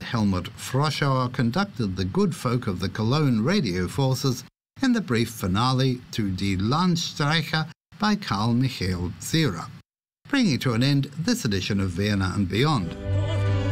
Helmut Froschauer conducted the good folk of the Cologne radio forces in the brief finale to Die Landstreicher by Carl Michael Zierer, bringing to an end this edition of Vienna and Beyond.